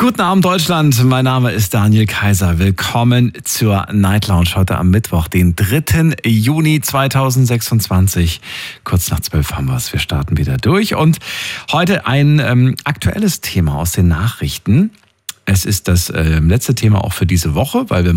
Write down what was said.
Guten Abend Deutschland, mein Name ist Daniel Kaiser. Willkommen zur Night Lounge heute am Mittwoch, den 3. Juni 2026. Kurz nach 12 haben wir es, wir starten wieder durch. Und heute ein aktuelles Thema aus den Nachrichten. Es ist das letzte Thema auch für diese Woche, weil wir